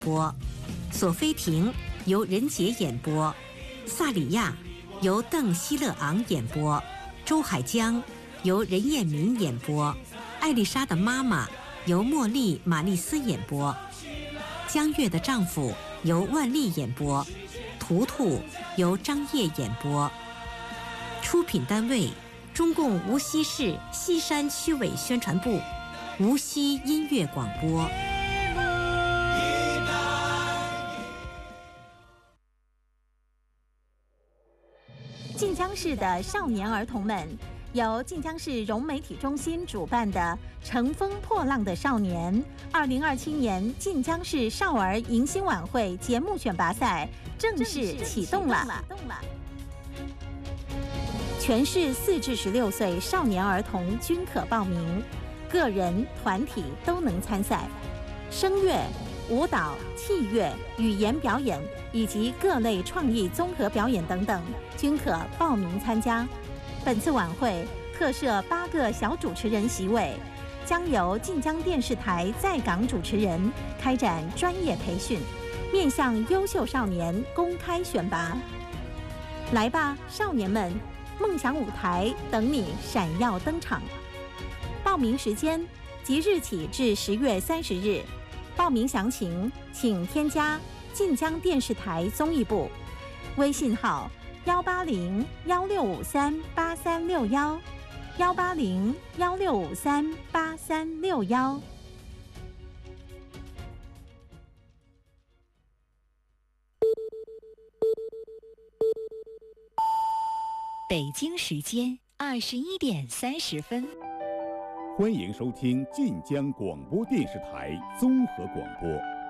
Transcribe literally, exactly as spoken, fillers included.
播，索菲婷由任杰演播，萨里亚由邓希勒昂演播，周海江由任彦民演播，艾丽莎的妈妈由茉莉·玛丽斯演播，江月的丈夫由万丽演播，图图由张烨演播。出品单位：中共无锡市锡山区委宣传部，无锡音乐广播。 晋江市的少年儿童们，由晋江市融媒体中心主办的“乘风破浪的少年”二零二七年晋江市少儿迎新晚会节目选拔赛正式启动了。全市四至十六岁少年儿童均可报名，个人、团体都能参赛。声乐、舞蹈、器乐、语言表演以及各类创意综合表演等等，均可报名参加。本次晚会特设八个小主持人席位，将由晋江电视台在港主持人开展专业培训，面向优秀少年公开选拔。来吧，少年们！梦想舞台等你闪耀登场。报名时间即日起至十月三十日。报名详情请添加晋江电视台综艺部微信号幺八零幺六五三八三六幺幺八零幺六五三八三六幺。 北京时间二十一点三十分， 欢迎收听晋江广播电视台综合广播。